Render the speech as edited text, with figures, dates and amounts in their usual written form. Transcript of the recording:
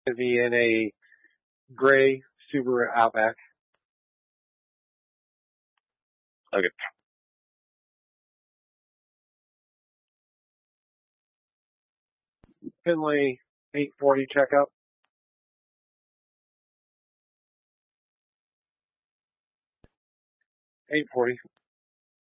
to be in a gray Subaru Outback. Okay. Finley 840 checkup. $840.